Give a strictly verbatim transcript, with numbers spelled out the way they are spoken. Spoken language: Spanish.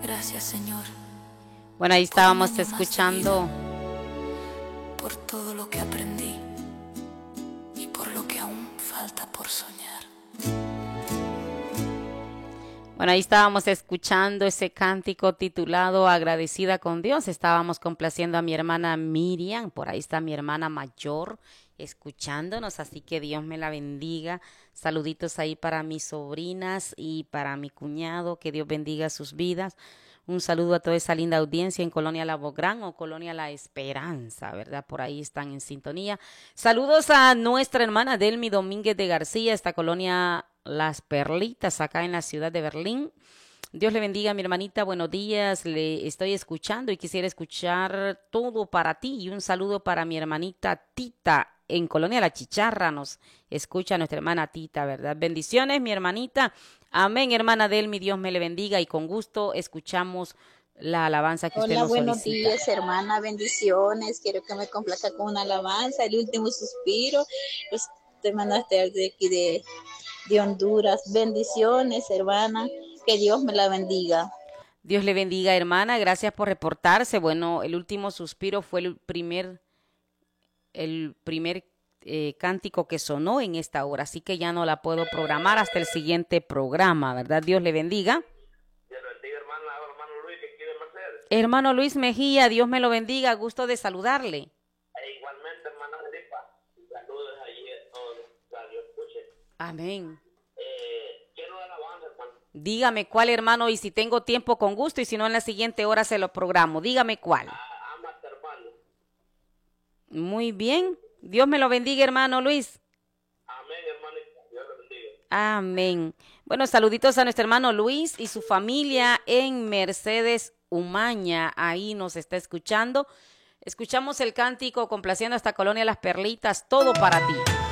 Gracias, Señor. Bueno, ahí estábamos escuchando por todo lo que aprendí y por lo que aún falta por soñar. Bueno, ahí estábamos escuchando ese cántico titulado Agradecida con Dios. Estábamos complaciendo a mi hermana Miriam. Por ahí está mi hermana mayor escuchándonos, así que Dios me la bendiga. Saluditos ahí para mis sobrinas y para mi cuñado. Que Dios bendiga sus vidas. Un saludo a toda esa linda audiencia en Colonia La Bográn o Colonia La Esperanza, ¿verdad? Por ahí están en sintonía. Saludos a nuestra hermana Delmi Domínguez de García, esta colonia Las Perlitas, acá en la ciudad de Berlín. Dios le bendiga a mi hermanita, buenos días, le estoy escuchando y quisiera escuchar todo para ti. Y un saludo para mi hermanita Tita en Colonia La Chicharra, nos escucha nuestra hermana Tita, ¿verdad? Bendiciones, mi hermanita. Amén, hermana Delmi, Dios me le bendiga y con gusto escuchamos la alabanza que usted Hola, nos buenos solicita. días, hermana, bendiciones. Quiero que me complazca con una alabanza, el último suspiro. Pues te mandaste de aquí de, de Honduras. Bendiciones, hermana. Que Dios me la bendiga. Dios le bendiga, hermana. Gracias por reportarse. Bueno, el último suspiro fue el primer, el primer eh, cántico que sonó en esta hora, así que ya no la puedo programar hasta el siguiente programa, ¿verdad? Dios le bendiga. Dios le bendiga, hermana, hermano Luis, que quiere Mercedes. Hermano Luis Mejía, Dios me lo bendiga, gusto de saludarle. E igualmente, hermana Felipa, saludos allí a todos los radio escuchen. Amén. Eh, quiero dar alabanza, hermano. Dígame cuál, hermano, y si tengo tiempo con gusto, y si no en la siguiente hora se lo programo. Dígame cuál. Ah, amate, hermano. Muy bien. Dios me lo bendiga, hermano Luis. Amén, hermano. Dios le bendiga. Amén. Bueno, saluditos a nuestro hermano Luis y su familia en Mercedes Umaña. Ahí nos está escuchando. Escuchamos el cántico complaciendo a esta colonia Las Perlitas. Todo para ti.